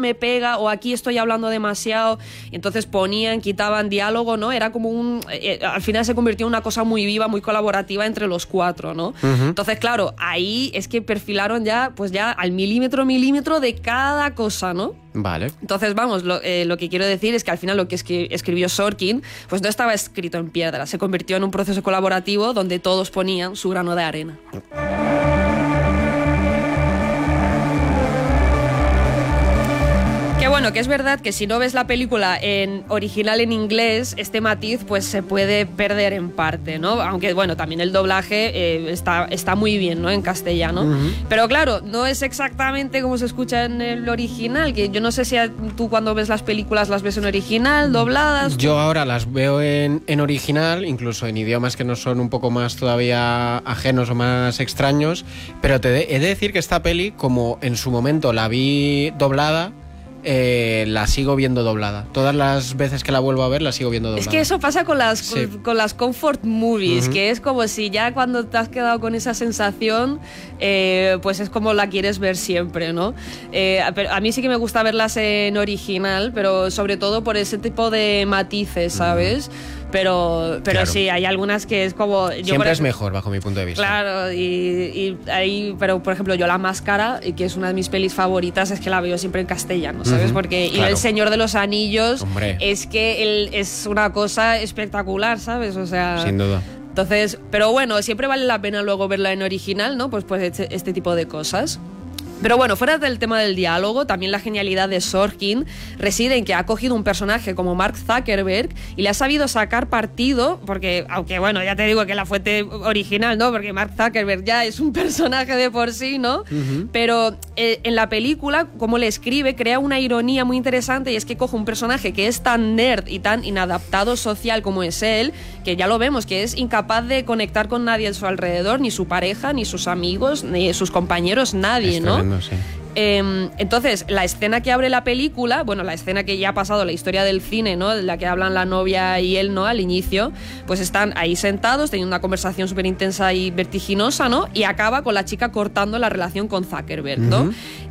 me pega, o aquí estoy hablando demasiado, y entonces ponían, quitaban diálogo, ¿no? Era como al final se convirtió en una cosa muy viva, muy colaborativa entre los cuatro, ¿no? Entonces, claro, ahí es que perfilaron ya al milímetro de cada cosa, ¿no? Vale. Entonces, vamos, lo que quiero decir es que al final lo que escribió Sorkin pues no estaba escrito en piedra, se convirtió en un proceso colaborativo donde todos ponían su grano de arena. Que bueno, que es verdad que si no ves la película en original en inglés, este matiz pues se puede perder en parte, ¿no? Aunque bueno, también el doblaje está muy bien, ¿no? En castellano. Pero claro, no es exactamente como se escucha en el original, que yo no sé si tú cuando ves las películas las ves en original, dobladas. Yo ahora las veo en original, incluso en idiomas que no son un poco más todavía ajenos o más extraños, pero he de decir que esta peli, como en su momento la vi doblada, la sigo viendo doblada. Todas las veces que la vuelvo a ver la sigo viendo doblada. Es que eso pasa con las comfort movies, que es como si ya cuando te has quedado con esa sensación, pues es como la quieres ver siempre, ¿no? Pero a mí sí que me gusta verlas en original, pero sobre todo por ese tipo de matices, ¿sabes? Pero claro, sí, hay algunas que es como... Siempre es mejor, bajo mi punto de vista. Claro, y ahí, pero por ejemplo, yo La Máscara, que es una de mis pelis favoritas, es que la veo siempre en castellano, ¿sabes? Porque claro. Y El Señor de los Anillos, hombre, es que es una cosa espectacular, ¿sabes? O sea... Sin duda. Entonces, pero bueno, siempre vale la pena luego verla en original, ¿no? Pues este tipo de cosas. Pero bueno, fuera del tema del diálogo, también la genialidad de Sorkin reside en que ha cogido un personaje como Mark Zuckerberg y le ha sabido sacar partido, porque, aunque bueno, ya te digo que la fuente original, ¿no? Porque Mark Zuckerberg ya es un personaje de por sí, ¿no? Pero en la película, como le escribe, crea una ironía muy interesante, y es que coge un personaje que es tan nerd y tan inadaptado social como es él, que ya lo vemos, que es incapaz de conectar con nadie a su alrededor, ni su pareja, ni sus amigos, ni sus compañeros, nadie, ¿no? Sí. Entonces, la escena que abre la película, bueno, la escena que ya ha pasado la historia del cine, ¿no? De la que hablan la novia y él, ¿no? Al inicio, pues están ahí sentados teniendo una conversación súper intensa y vertiginosa, ¿no? Y acaba con la chica cortando la relación con Zuckerberg, ¿no?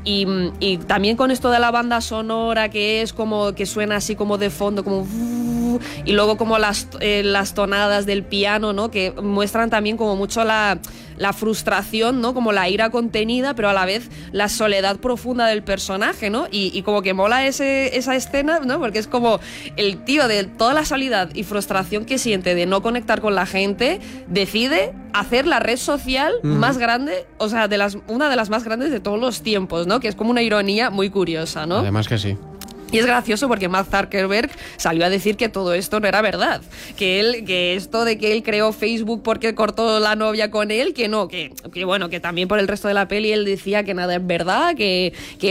Y también con esto de la banda sonora, que es como que suena así como de fondo, como... Y luego como las tonadas del piano, ¿no? Que muestran también como mucho la frustración, ¿no? Como la ira contenida, pero a la vez la soledad profunda del personaje, ¿no? Y como que mola esa escena, ¿no? Porque es como el tío, de toda la soledad y frustración que siente de no conectar con la gente, decide hacer la red social más grande, o sea, una de las más grandes de todos los tiempos, ¿no? Que es como una ironía muy curiosa, ¿no? Además que sí. Y es gracioso porque Mark Zuckerberg salió a decir que todo esto no era verdad, que esto de que él creó Facebook porque cortó la novia con él, que no, que bueno, que también por el resto de la peli él decía que nada es verdad, que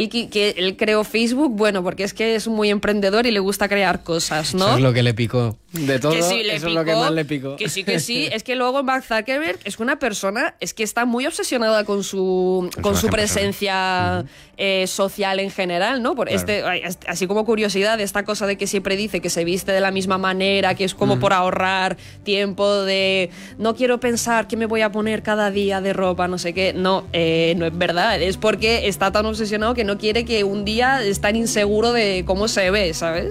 él creó Facebook, bueno, porque es que es muy emprendedor y le gusta crear cosas, ¿no? Eso es lo que le picó. De todo, sí, eso es lo que más le picó. Que sí. Es que luego Mark Zuckerberg es una persona, es que está muy obsesionada con su presencia social en general, ¿no? Por claro. Así como curiosidad, esta cosa de que siempre dice que se viste de la misma manera, que es como por ahorrar tiempo, de no quiero pensar qué me voy a poner cada día de ropa, no sé qué. No es verdad. Es porque está tan obsesionado que no quiere que un día esté tan inseguro de cómo se ve, ¿sabes?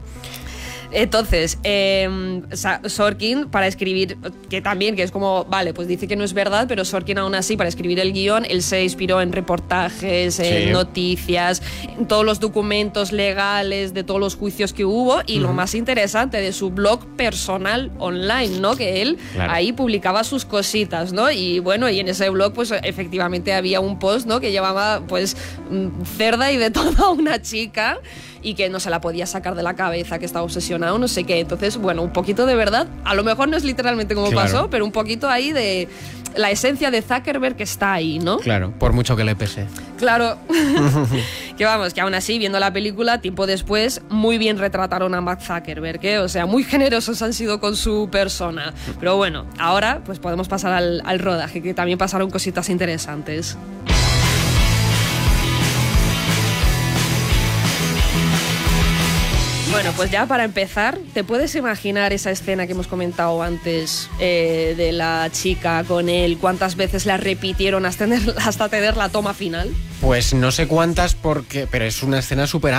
Entonces, Sorkin, para escribir, que es como, vale, pues dice que no es verdad, pero Sorkin aún así, para escribir el guión, él se inspiró en reportajes, en noticias, en todos los documentos legales de todos los juicios que hubo, y lo más interesante, de su blog personal online, ¿no? Que él ahí publicaba sus cositas, ¿no? Y bueno, y en ese blog, pues efectivamente había un post, ¿no? Que llevaba, pues, cerda y de toda una chica, y que no se la podía sacar de la cabeza, que estaba obsesionado, no sé qué. Entonces, bueno, un poquito de verdad, a lo mejor no es literalmente como pasó, pero un poquito ahí de la esencia de Zuckerberg que está ahí, ¿no? Claro, por mucho que le pese. Claro. Que vamos, que aún así, viendo la película, tiempo después, muy bien retrataron a Mark Zuckerberg, ¿eh? O sea, muy generosos han sido con su persona. Pero bueno, ahora pues podemos pasar al rodaje, que también pasaron cositas interesantes. Bueno, pues ya para empezar, ¿te puedes imaginar esa escena que hemos comentado antes de la chica con él? ¿Cuántas veces la repitieron hasta tener la toma final? Pues no sé cuántas, pero es una escena súper